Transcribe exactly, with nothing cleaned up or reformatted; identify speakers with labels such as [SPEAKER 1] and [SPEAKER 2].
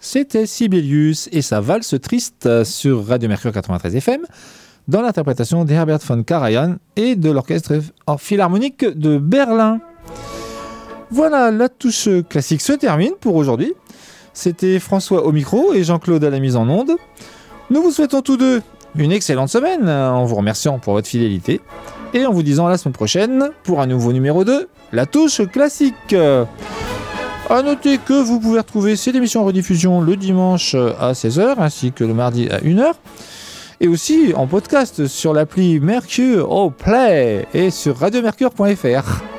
[SPEAKER 1] C'était Sibelius et sa valse triste sur Radio Mercure quatre-vingt-treize F M dans l'interprétation d'Herbert von Karajan et de l'Orchestre Philharmonique de Berlin. Voilà, la touche classique se termine pour aujourd'hui. C'était François au micro et Jean-Claude à la mise en onde. Nous vous souhaitons tous deux une excellente semaine en vous remerciant pour votre fidélité et en vous disant à la semaine prochaine pour un nouveau numéro de La Touche Classique. A noter que vous pouvez retrouver cette émission en rediffusion le dimanche à seize heures ainsi que le mardi à une heure et aussi en podcast sur l'appli Mercure au Play et sur radiomercure point f r.